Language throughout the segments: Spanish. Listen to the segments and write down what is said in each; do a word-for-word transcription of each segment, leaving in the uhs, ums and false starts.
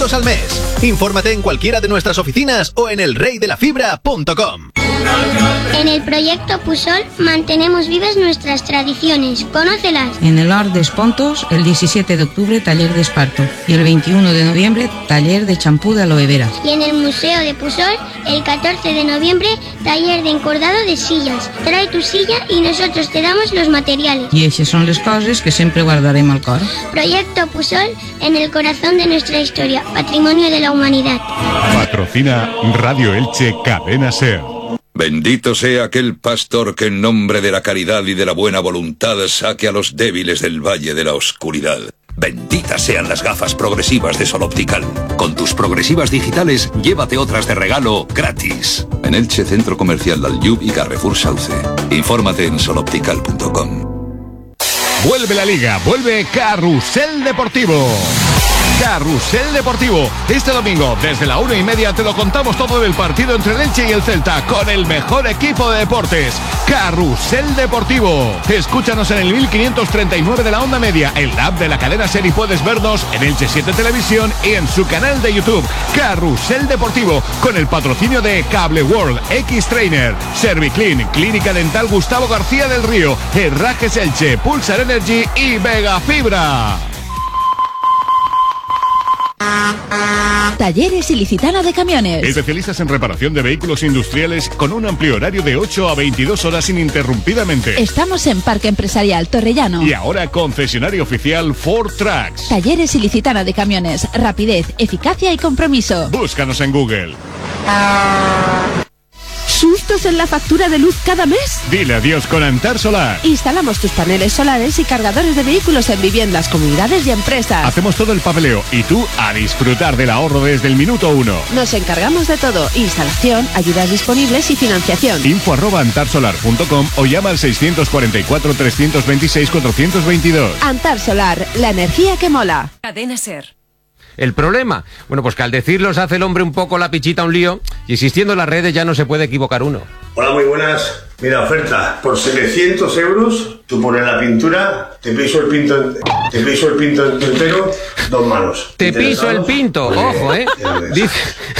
al mes. Infórmate en cualquiera de nuestras oficinas o en el rey de la fibra punto com. En el proyecto Pusol mantenemos vivas nuestras tradiciones. Conócelas. En el Arc de Espontos, el diecisiete de octubre, taller de esparto. Y el veintiuno de noviembre, taller de champú de aloe vera. Y en el Museo de Pusol, el catorce de noviembre, taller de encordado de sillas. Trae tu silla y nosotros te damos los materiales. Y esas son las cosas que siempre guardaremos al cor. Proyecto Pusol, en el corazón de nuestra historia, patrimonio de la humanidad. Patrocina Radio Elche Cadena Ser. Bendito sea aquel pastor que en nombre de la caridad y de la buena voluntad saque a los débiles del valle de la oscuridad. Benditas sean las gafas progresivas de Sol Optical. Con tus progresivas digitales, llévate otras de regalo gratis. En Elche, Centro Comercial Dalyub y Carrefour Sauce. Infórmate en sol optical punto com. Vuelve la Liga, vuelve Carrusel Deportivo. Carrusel Deportivo. Este domingo, desde la una y media, te lo contamos todo del partido entre el Elche y el Celta, con el mejor equipo de deportes. Carrusel Deportivo. Escúchanos en el mil quinientos treinta y nueve de la onda media, el app de la cadena Ser, y puedes vernos en Elche siete Televisión y en su canal de YouTube. Carrusel Deportivo, con el patrocinio de Cable World, X-Trainer, Serviclean, Clínica Dental Gustavo García del Río, Herrajes Elche, Pulsar Energy y Vega Fibra. Talleres Ilicitana de Camiones. Especialistas en reparación de vehículos industriales con un amplio horario de ocho a veintidós horas ininterrumpidamente. Estamos en Parque Empresarial Torrellano. Y ahora concesionario oficial Ford Trucks. Talleres Ilicitana de Camiones. Rapidez, eficacia y compromiso. Búscanos en Google. ¿Sustos en la factura de luz cada mes? Dile adiós con Antar Solar. Instalamos tus paneles solares y cargadores de vehículos en viviendas, comunidades y empresas. Hacemos todo el papeleo y tú a disfrutar del ahorro desde el minuto uno. Nos encargamos de todo: instalación, ayudas disponibles y financiación. Info arroba antarsolar punto com o llama al seiscientos cuarenta y cuatro, trescientos veintiséis, cuatrocientos veintidós. Antar Solar, la energía que mola. Cadena Ser. ¿El problema? Bueno, pues que al decirlo se hace el hombre un poco la pichita un lío, y existiendo en las redes ya no se puede equivocar uno. Hola, muy buenas. Mira, oferta. Por setecientos euros, tú pones la pintura, te piso el pinto, te piso el pinto entero, dos manos. Te piso el pinto, ojo, ¿eh? Dice...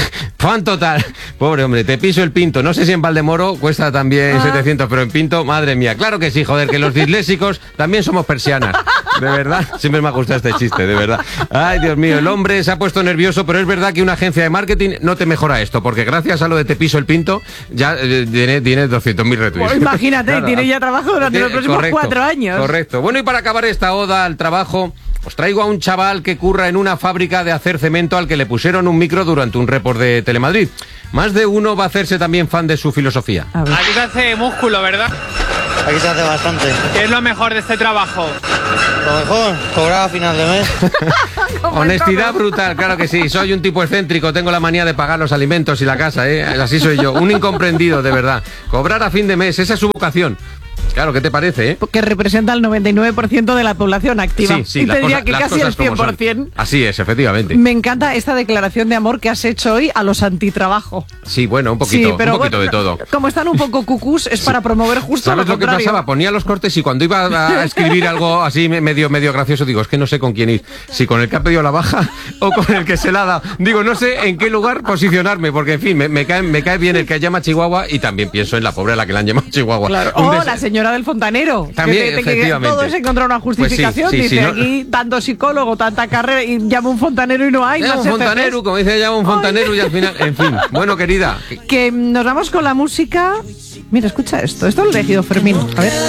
Fan total. Pobre hombre, te piso el pinto. No sé si en Valdemoro cuesta también ah. setecientos, pero en Pinto, madre mía. Claro que sí, joder, que los disléxicos también somos persianas. De verdad, siempre me ha gustado este chiste, de verdad. Ay, Dios mío, el hombre se ha puesto nervioso, pero es verdad que una agencia de marketing no te mejora esto, porque gracias a lo de te piso el pinto, ya eh, tiene, tiene doscientos mil retweets. Pues imagínate, claro, tiene ya trabajo durante tiene, los próximos correcto, cuatro años. Correcto. Bueno, y para acabar esta oda al trabajo, os traigo a un chaval que curra en una fábrica de hacer cemento al que le pusieron un micro durante un report de Telemadrid. Más de uno va a hacerse también fan de su filosofía. Aquí se hace músculo, ¿verdad? Aquí se hace bastante. ¿Qué es lo mejor de este trabajo? Lo mejor, cobrar a final de mes. Honestidad brutal, claro que sí. Soy un tipo excéntrico, tengo la manía de pagar los alimentos y la casa, ¿eh? Así soy yo, un incomprendido, de verdad. Cobrar a fin de mes, esa es su vocación. Claro, ¿qué te parece, eh? Que representa el noventa y nueve por ciento de la población activa. Sí, sí, y te diría cosa, que casi el cien por ciento. Así es, efectivamente. Me encanta esta declaración de amor que has hecho hoy a los antitrabajo. Sí, bueno, un poquito, sí, pero un poquito bueno, de todo. Como están un poco cucús, es para promover justo ¿Sabes lo, lo que contrario. pasaba? Ponía los cortes y cuando iba a escribir algo así medio, medio gracioso, digo, es que no sé con quién ir. Si con el que ha pedido la baja o con el que se la ha dado. Digo, no sé en qué lugar posicionarme, porque, en fin, me, me, cae, me cae bien el que llama Chihuahua y también pienso en la pobre a la que le han llamado Chihuahua. Claro. O des... la señora del fontanero. También, que, que, efectivamente. Que todo es encontrar una justificación. Pues sí, sí, dice, sí, ¿no? aquí tanto psicólogo, tanta carrera, y llama un fontanero y no hay. Llama no un fontanero, F Ps. Como dice, llama un fontanero. Ay. Y al final, en fin. Bueno, querida. Que nos vamos con la música. Mira, escucha esto. Esto lo ha elegido Fermín. A ver.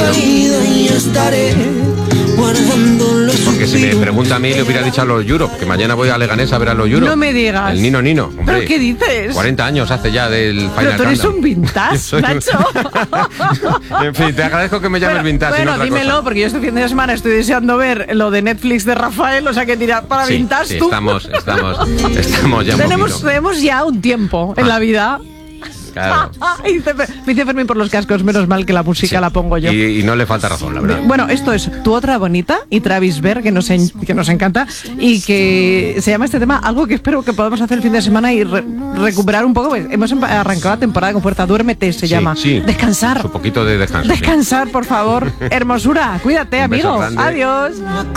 Porque si me pregunta a mí, le hubiera dicho a los Europe, que mañana voy a Leganés a ver a los Europe. No me digas. El Nino Nino. Hombre, ¿pero qué dices? cuarenta años hace ya del Final Pero tú eres Countdown. un vintage, Nacho. Un... en fin, te agradezco que me llames bueno, vintage. Bueno, otra dímelo, cosa. porque yo este fin de semana estoy deseando ver lo de Netflix de Rafael, o sea que dirá, para sí, vintage sí, tú. Estamos, estamos, estamos ya un tenemos, tenemos ya un tiempo en ah. la vida. Claro. Me dice Fermín por los cascos, menos mal que la música sí. la pongo yo. Y, y no le falta razón, la verdad. Bueno, esto es Tu Otra Bonita y Travis Berg, que nos, en, que nos encanta, y que se llama este tema algo que espero que podamos hacer el fin de semana y re, recuperar un poco. Pues hemos arrancado la temporada con fuerza. Duérmete, se sí, llama. Sí. Descansar. Un poquito de descanso. Descansar, sí. por favor. Hermosura, cuídate, un amigo. Adiós.